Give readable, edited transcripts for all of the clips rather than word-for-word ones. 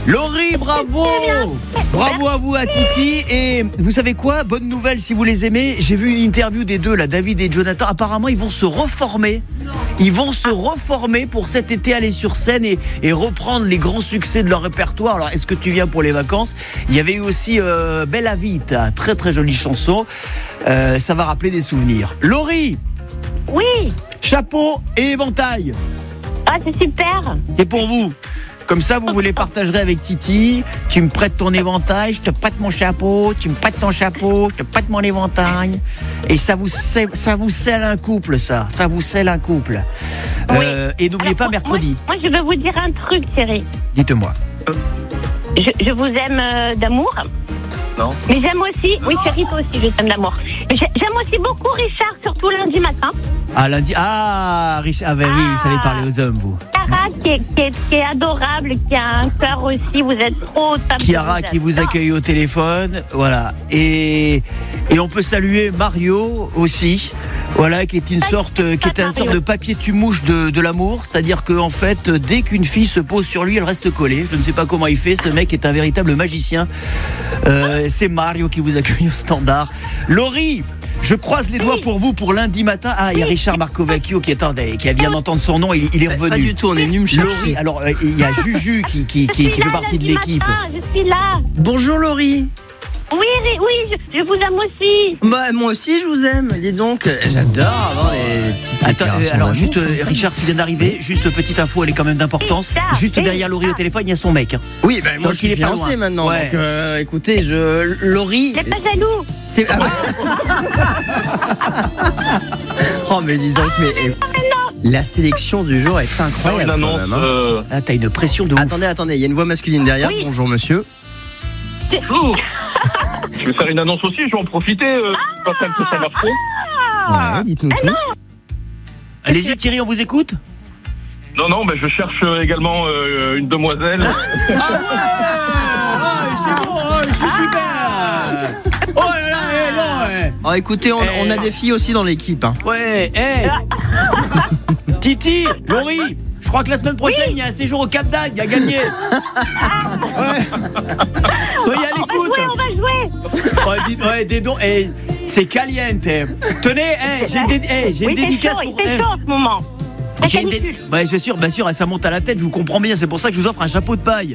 Laurie, bravo. Bravo à vous, à Titi. Et vous savez quoi? Bonne nouvelle si vous les aimez. J'ai vu une interview des deux, là, David et Jonathan. Apparemment, ils vont se reformer. Ils vont se reformer pour cet été aller sur scène et reprendre les grands succès de leur répertoire. Alors, est-ce que tu viens pour les vacances? Il y avait eu aussi Bella Vita, très très jolie chanson. Ça va rappeler des souvenirs. Laurie. Oui. Chapeau et éventail. Ah, c'est super. C'est pour vous. Comme ça, vous les partagerez avec Titi. Tu me prêtes ton éventail, je te prête mon chapeau. Tu me prêtes ton chapeau, je te prête mon éventail. Et ça vous scelle un couple, ça. Ça vous scelle un couple. Oui. Et n'oubliez pas mercredi. Moi, je vais vous dire un truc, Thierry. Dites-moi. Je vous aime d'amour. Non. Mais j'aime aussi, oui Thierry, toi aussi je t'aime d'amour. J'aime aussi beaucoup Richard, surtout lundi matin. Ah, lundi. Ah, Richard. Ah, ben oui, vous savez parler aux hommes, vous. Chiara qui est adorable, qui a un cœur aussi, vous êtes trop top. Chiara qui vous accueille au téléphone, voilà. Et on peut saluer Mario aussi, voilà, qui est une sorte de papier tu-mouche de l'amour, c'est-à-dire qu'en fait, dès qu'une fille se pose sur lui, elle reste collée. Je ne sais pas comment il fait, ce mec est un véritable magicien. C'est Mario qui vous accueille au standard. Laurie, je croise les doigts pour vous pour lundi matin. Ah, il y a Richard Marcovacchio qui vient d'entendre son nom, il est revenu. Pas du tout, on est venu me chercher. Laurie, alors il y a Juju qui fait partie de l'équipe. Je suis là. Bonjour Laurie. Oui, je vous aime aussi. Bah, moi aussi je vous aime, dis donc. J'adore avoir les petites Attends, déclarations alors d'amour. juste Richard qui vient d'arriver, juste petite info, elle est quand même d'importance. Richard, Juste derrière Laurie au téléphone, il y a son mec. Oui, ben moi Donc, je suis il est pas fiancé loin. maintenant. Ouais. Donc écoutez, Laurie. T'es pas jaloux. C'est... Oh mais dis donc, la sélection du jour est incroyable. Une annonce, quand même, hein. Ah, t'as une pression de ouf. Attendez, il y a une voix masculine derrière. Oui. Bonjour monsieur. Je vais faire une annonce aussi, je vais en profiter. Pas celle que ça m'a fait. Ouais, dites-nous tout. Allez-y Thierry, on vous écoute. Non, mais je cherche également une demoiselle. C'est bon, c'est super. Oh là là, non. Oh, écoutez, on a des filles aussi dans l'équipe. Hein. Ouais, Titi, Laurie, je crois que la semaine prochaine, il y a un séjour au Cap d'Agde, il y a gagné. Ouais. Soyez à l'écoute. On va jouer. Dis donc, c'est caliente. Tenez, j'ai une dédicace pour... C'est chaud en ce moment. Ouais, bien sûr, ça monte à la tête, je vous comprends bien, c'est pour ça que je vous offre un chapeau de paille.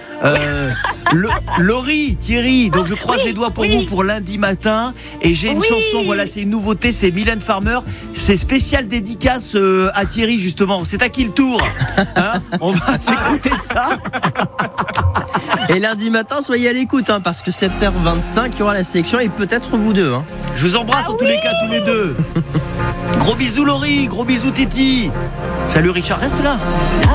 Laurie, Thierry, donc je croise les doigts pour vous pour lundi matin. Et j'ai une chanson, voilà, c'est une nouveauté, c'est Mylène Farmer. C'est spécial dédicace à Thierry, justement. C'est à qui le tour, hein? On va s'écouter ça. Et lundi matin, soyez à l'écoute, hein, parce que 7h25, il y aura la sélection et peut-être vous deux. Hein. Je vous embrasse en tous les cas, tous les deux. Gros bisous Laurie, gros bisous Titi. Salut Richard, reste là.